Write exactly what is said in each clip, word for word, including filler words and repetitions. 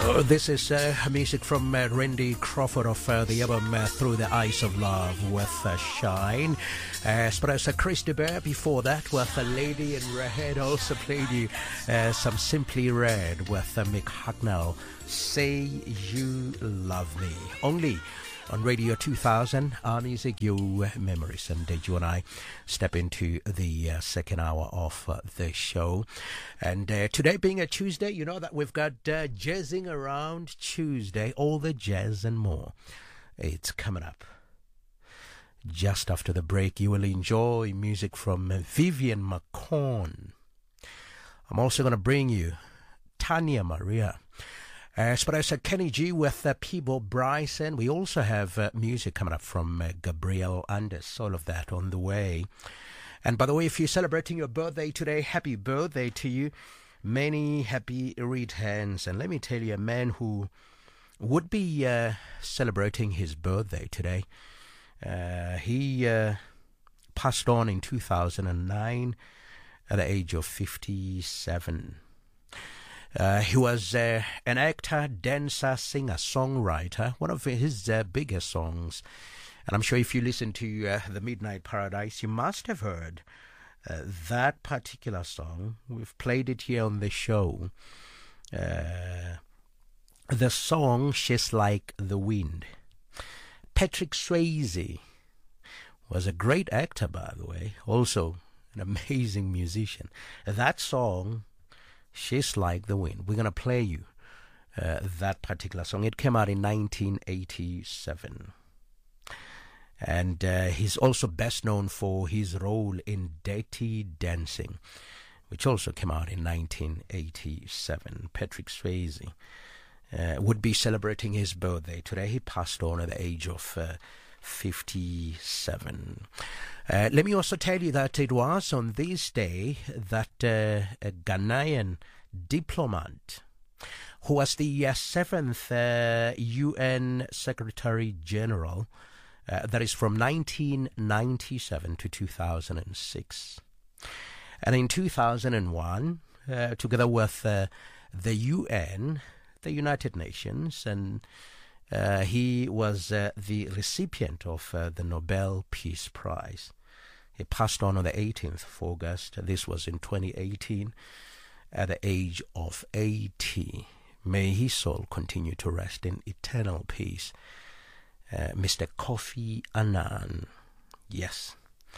Uh, this is uh, music from uh, Randy Crawford of uh, the album uh, Through the Eyes of Love with uh, Shine. Uh, as as uh, Chris de Burgh before that with A Lady in Red. Also played you uh, some Simply Red with uh, Mick Hucknall. Say You Love Me. Only on Radio two thousand, our music, your memories. And uh, you and I step into the uh, second hour of uh, the show. And uh, today being a Tuesday, you know that we've got uh, Jazzing Around Tuesday, all the jazz and more. It's coming up. Just after the break, you will enjoy music from uh, Vivian McCorn. I'm also going to bring you Tanya Maria. As far as uh, Kenny G with uh, Peebo Bryson, we also have uh, music coming up from uh, Gabriel Andes, all of that on the way. And by the way, if you're celebrating your birthday today, happy birthday to you. Many happy returns. And let me tell you, a man who would be uh, celebrating his birthday today, uh, he uh, passed on in two thousand nine at the age of fifty-seven. Uh, he was uh, an actor, dancer, singer, songwriter. One of his uh, biggest songs, and I'm sure if you listen to uh, The Midnight Paradise, you must have heard uh, that particular song. We've played it here on the show. Uh, the song, She's Like the Wind. Patrick Swayze was a great actor, by the way, also an amazing musician. That song, She's Like the Wind. We're going to play you uh, that particular song. It came out in nineteen eighty-seven. And uh, he's also best known for his role in Dirty Dancing, which also came out in nineteen eighty-seven. Patrick Swayze uh, would be celebrating his birthday today. He passed on at the age of uh, fifty-seven. Uh, let me also tell you that it was on this day that uh, a Ghanaian diplomat, who was the uh, seventh uh, U N Secretary General, uh, that is from nineteen ninety-seven to two thousand six. And in two thousand one, uh, together with uh, the U N, the United Nations, and Uh, he was uh, the recipient of uh, the Nobel Peace Prize. He passed on on the eighteenth of August. This was in twenty eighteen at the age of eighty. May his soul continue to rest in eternal peace. Uh, Mister Kofi Annan. Yes.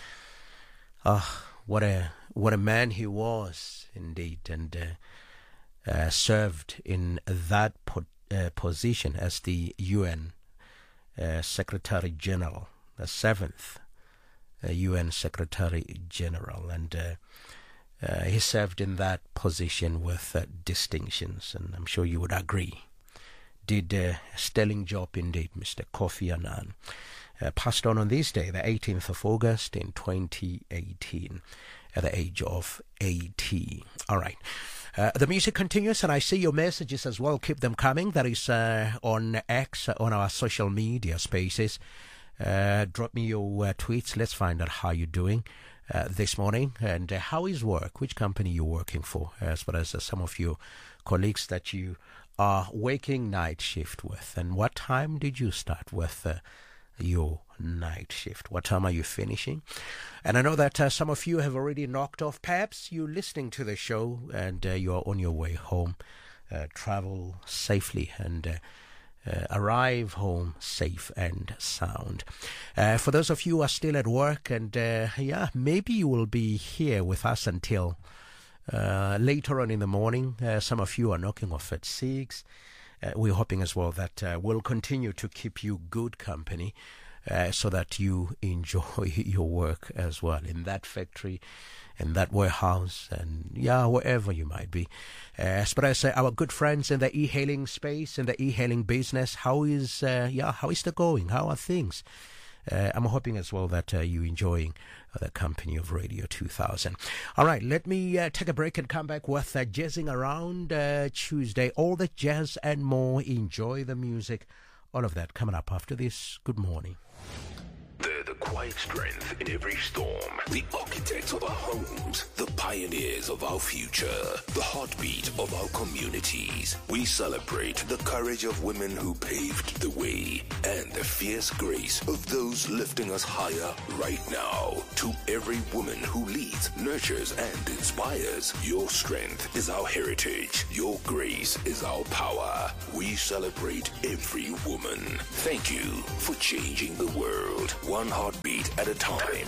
Ah, what a what a man he was indeed, and uh, uh, served in that pot. Uh, position as the U N uh, Secretary General, the seventh uh, U N Secretary General, and uh, uh, he served in that position with uh, distinctions, and I'm sure you would agree. Did a sterling job indeed, Mister Kofi Annan. Uh, passed on on this day, the eighteenth of August in twenty eighteen, at the age of eighty. All right. Uh, the music continues, and I see your messages as well. Keep them coming. That is uh, on X, uh, on our social media spaces. Uh, drop me your uh, tweets. Let's find out how you're doing uh, this morning, and uh, how is work, which company you're working for, as well as uh, some of your colleagues that you are working night shift with. And what time did you start with uh, your night shift? What time are you finishing? And I know that uh, some of you have already knocked off. Perhaps you're listening to the show and uh, you're on your way home. Uh, travel safely and uh, uh, arrive home safe and sound. Uh, for those of you who are still at work, and uh, yeah, maybe you will be here with us until uh, later on in the morning. Uh, some of you are knocking off at six. Uh, we're hoping as well that uh, we'll continue to keep you good company uh, so that you enjoy your work as well in that factory, in that warehouse, and yeah, wherever you might be. Uh, but I say, our good friends in the e-hailing space, in the e-hailing business, how is uh, yeah, how is the going? How are things? Uh, I'm hoping as well that uh, you're enjoying uh, the company of Radio two thousand. All right, let me uh, take a break and come back with uh, Jazzing Around uh, Tuesday. All the jazz and more. Enjoy the music. All of that coming up after this. Good morning. The, the quiet strength in every storm. The architects of our homes, the pioneers of our future, the heartbeat of our communities. We celebrate the courage of women who paved the way and the fierce grace of those lifting us higher right now. To every woman who leads, nurtures, and inspires, your strength is our heritage. Your grace is our power. We celebrate every woman. Thank you for changing the world, one heartbeat at a time.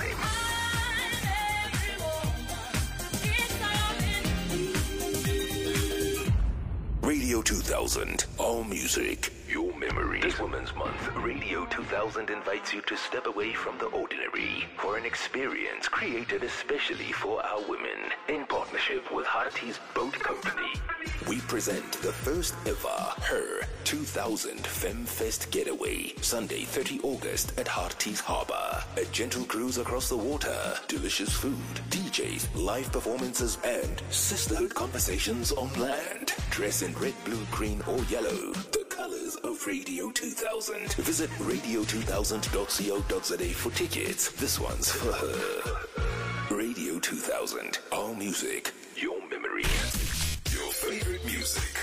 Radio two thousand, all music, your memories. This Women's Month, Radio two thousand invites you to step away from the ordinary for an experience created especially for our women in partnership with Harties Boat Company. We present the first ever Her two thousand FemFest Getaway, Sunday thirtieth August at Harties Harbour. A gentle cruise across the water, delicious food, D Js, live performances, and sisterhood conversations on land. Dress in red, blue, green, or yellow, the colors of Radio two thousand. Visit radio two thousand dot co dot za for tickets. This one's for her. Radio two thousand, our music, your memory. Your favorite music.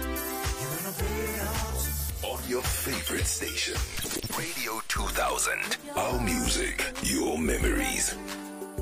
On your favorite station. Radio two thousand, our music, your memories.